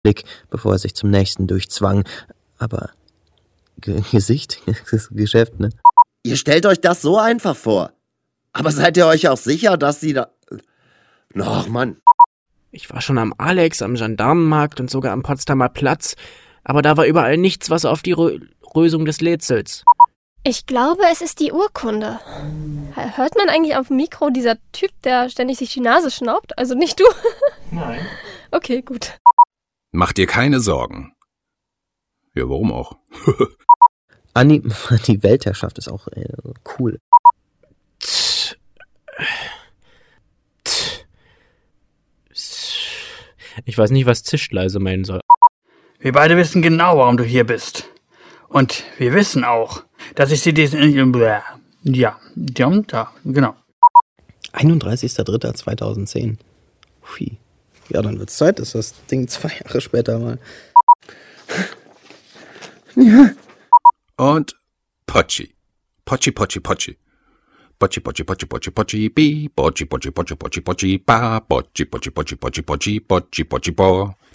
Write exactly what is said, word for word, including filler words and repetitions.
Blick, bevor er sich zum nächsten durchzwang. Aber G- Gesicht, das ist Geschäft, ne? Ihr stellt euch das so einfach vor. Aber seid ihr euch auch sicher, dass sie da... Ach, Mann. Ich war schon am Alex, am Gendarmenmarkt und sogar am Potsdamer Platz, aber da war überall nichts, was auf die Rö- Lösung des Rätsels. Ich glaube, es ist die Urkunde. Hört man eigentlich auf dem Mikro dieser Typ, der ständig sich die Nase schnaubt? Also nicht du? Nein. Okay, gut. Mach dir keine Sorgen. Ja, warum auch? Anni, die Weltherrschaft ist auch äh, cool. Tch. Tch. Ich weiß nicht, was Zischleise meinen soll. Wir beide wissen genau, warum du hier bist. Und wir wissen auch, dass ich sie diesen... Ja, da, genau. einunddreißigster dritter zweitausendzehn. Hui. Ja, dann wird's Zeit, dass das Ding zwei Jahre später mal... Und Potschi. Potschi, Potschi, Potschi. Potschi, Potschi, Potschi, Potschi, Potschi, bi. Potschi, Potschi, Potschi, Potschi, Potschi, ba. Potschi, Potschi, Potschi, Potschi, Potschi, Potschi, Potschi, Potschi, bo.